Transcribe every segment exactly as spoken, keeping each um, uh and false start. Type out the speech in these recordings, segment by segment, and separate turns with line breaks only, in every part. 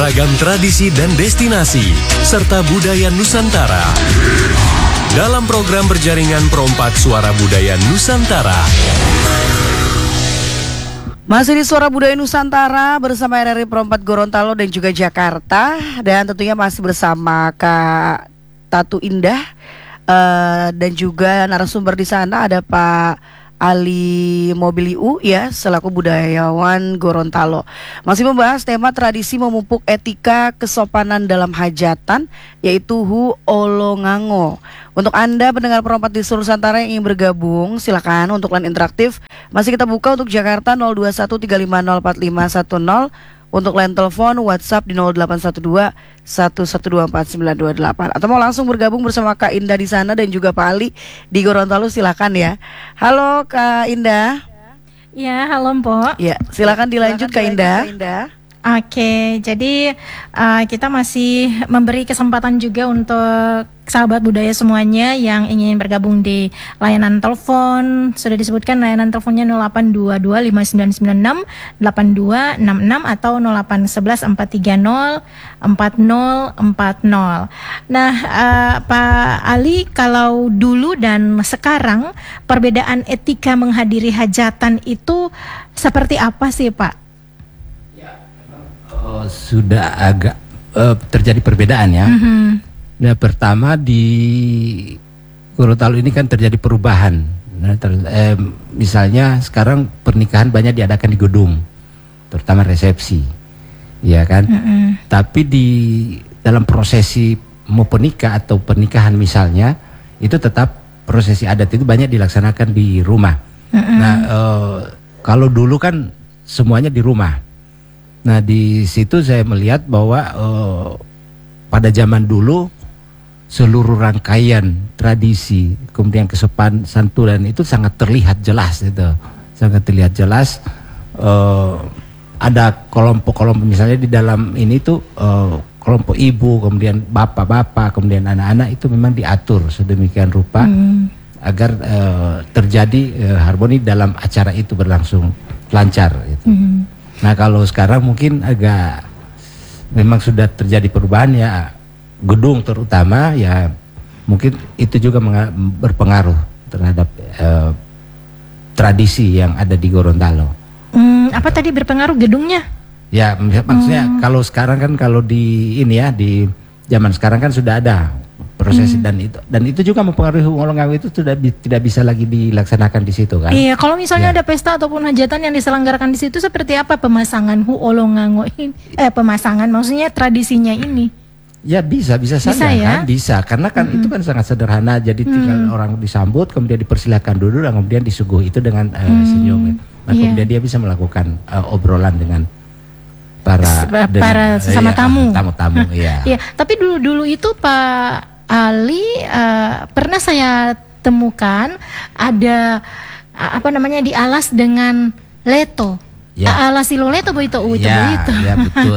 Beragam tradisi dan destinasi, serta budaya Nusantara. Dalam program berjaringan Perompak Suara Budaya Nusantara.
Masih di Suara Budaya Nusantara bersama R R I Perompak Gorontalo dan juga Jakarta. Dan tentunya masih bersama Kak Tatu Indah. Uh, dan juga narasumber di sana ada Pak Ali Mobiliu ya, selaku budayawan Gorontalo. Masih membahas tema tradisi memupuk etika kesopanan dalam hajatan, yaitu Hu Olongango. Untuk Anda pendengar Perompak di seluruh Nusantara yang ingin bergabung, silakan untuk line interaktif. Masih kita buka untuk Jakarta nol dua satu tiga lima nol empat lima satu nol. Untuk line telepon WhatsApp di nol delapan satu dua satu satu dua empat sembilan dua delapan. Atau mau langsung bergabung bersama Kak Indah di sana dan juga Pak Ali di Gorontalo, silakan ya. Halo Kak Indah.
Ya, halo Mpok.
Ya, silakan dilanjut Kak Indah. Kak Indah.
Oke, jadi uh, kita masih memberi kesempatan juga untuk sahabat budaya semuanya yang ingin bergabung di layanan telepon. Sudah disebutkan layanan teleponnya nol delapan dua dua lima sembilan sembilan enam delapan dua enam enam atau nol delapan satu satu empat tiga nol empat nol empat nol. Nah, uh, Pak Ali, kalau dulu dan sekarang perbedaan etika menghadiri hajatan itu seperti apa sih, Pak?
Oh, sudah agak uh, terjadi perbedaan ya. Mm-hmm. Nah, pertama di Gorontalo ini kan terjadi perubahan. Nah, ter, eh, misalnya sekarang pernikahan banyak diadakan di gedung, terutama resepsi, ya kan. Mm-hmm. Tapi di dalam prosesi mau penikah atau pernikahan misalnya, itu tetap prosesi adat itu banyak dilaksanakan di rumah. Mm-hmm. Nah, uh, kalau dulu kan semuanya di rumah. Nah, di situ saya melihat bahwa uh, pada zaman dulu seluruh rangkaian tradisi, kemudian kesopanan santunan itu sangat terlihat jelas, itu sangat terlihat jelas. Uh, ada kelompok-kelompok misalnya di dalam ini tuh uh, kelompok ibu, kemudian bapak-bapak, kemudian anak-anak itu memang diatur sedemikian rupa hmm. agar uh, terjadi uh, harmoni dalam acara itu berlangsung lancar. Gitu. Hmm. Nah, kalau sekarang mungkin agak memang sudah terjadi perubahan ya, gedung terutama ya, mungkin itu juga berpengaruh terhadap uh, tradisi yang ada di Gorontalo.
Hmm, apa tadi berpengaruh gedungnya?
Ya, maksudnya hmm. kalau sekarang kan kalau di ini ya, di zaman sekarang kan sudah ada prosesi hmm. dan itu dan itu juga mempengaruhi Olongango itu sudah bi tidak bisa lagi dilaksanakan di situ kan.
Iya, kalau misalnya
ya.
ada pesta ataupun hajatan yang diselenggarakan di situ seperti apa pemasangan Hu Olongango ini? Eh pemasangan maksudnya tradisinya ini?
Ya bisa bisa saja ya? kan bisa karena kan hmm. itu kan sangat sederhana, jadi tinggal hmm. orang disambut kemudian dipersilakan duduk dan kemudian disuguhi itu dengan uh, hmm. senyum. Nah, yeah. kemudian dia bisa melakukan uh, obrolan dengan para
para
dengan,
sesama
ya,
tamu.
Tamu-tamu ya.
Iya, tapi dulu-dulu itu Pak Ali, uh, pernah saya temukan ada uh, apa namanya dialas dengan leto. Ya. Alas silo leto begitu, oh, itu
ya,
begitu.
Ya betul.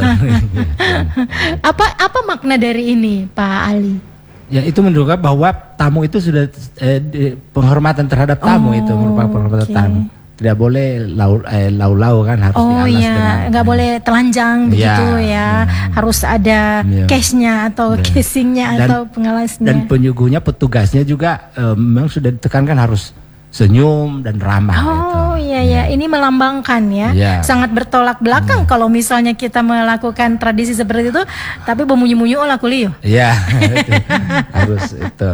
apa apa makna dari ini, Pak Ali?
Ya, itu menunjukkan bahwa tamu itu sudah eh, di, penghormatan terhadap tamu, oh, itu merupakan penghormatan okay. tamu. Tidak boleh lau eh, lau-lau kan, harus
oh,
dialas
iya. dengan nggak boleh telanjang
ya,
begitu ya, ya. Harus ada
ya.
case-nya atau ya. casingnya
dan,
atau pengalasnya.
Dan penyuguhnya, petugasnya juga eh, memang sudah ditekankan harus senyum dan ramah.
Oh
gitu.
iya ya, ini melambangkan ya, ya. Sangat bertolak belakang hmm. kalau misalnya kita melakukan tradisi seperti itu, tapi bemunyi-munyi olah kuliah.
Iya, harus itu.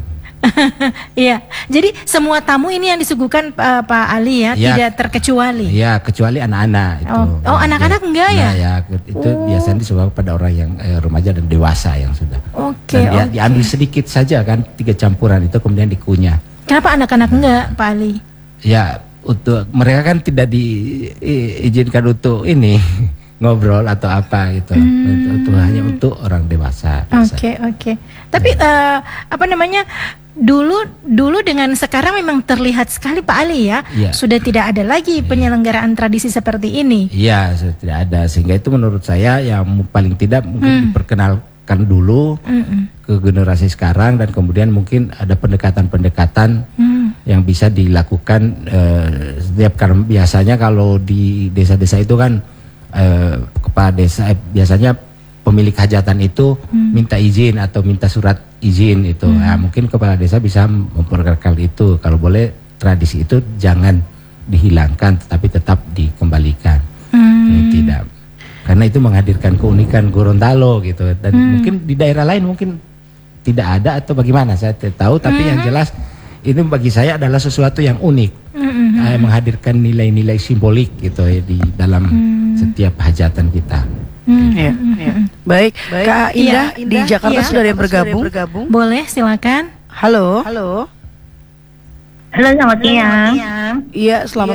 Iya, jadi semua tamu ini yang disuguhkan uh, Pak Ali ya, ya, tidak terkecuali.
Iya, kecuali anak-anak itu.
Oh, anak-anak enggak ya?
Nah, ya, itu oh. biasanya disuguhkan pada orang yang eh, remaja dan dewasa yang sudah.
Oke. Okay,
dan dia,
okay.
diambil sedikit saja kan, tiga campuran itu kemudian dikunyah.
Kenapa anak-anak enggak, Pak Ali?
Ya, untuk mereka kan tidak diizinkan untuk ini ngobrol atau apa gitu. Hmm. Itu, itu hanya untuk orang dewasa.
Oke, okay, oke. Okay. Tapi ya. uh, apa namanya? Dulu dulu dengan sekarang memang terlihat sekali Pak Ali ya, ya. Sudah tidak ada lagi penyelenggaraan tradisi seperti ini.
Iya, sudah tidak ada, sehingga itu menurut saya yang paling tidak mungkin hmm. diperkenalkan dulu hmm. ke generasi sekarang, dan kemudian mungkin ada pendekatan-pendekatan hmm. yang bisa dilakukan uh, setiap, karena biasanya kalau di desa-desa itu kan uh, kepala desa eh, biasanya pemilik hajatan itu hmm. minta izin atau minta surat izin itu. Hmm. Nah, mungkin kepala desa bisa memperkenalkan itu. Kalau boleh tradisi itu jangan dihilangkan tetapi tetap dikembalikan. Hmm. Ini tidak. Karena itu menghadirkan keunikan Gorontalo gitu. Dan hmm. mungkin di daerah lain mungkin tidak ada atau bagaimana saya tidak tahu, tapi hmm. yang jelas ini bagi saya adalah sesuatu yang unik. Hmm. Nah, menghadirkan nilai-nilai simbolik gitu ya di dalam hmm. setiap hajatan kita.
Hmm, ya, ya. Baik, Baik, Kak Indah ya, di Jakarta ya, sudah ada yang bergabung. bergabung.
Boleh, silakan.
Halo. Halo.
Halo, selamat siang.
Iya, selamat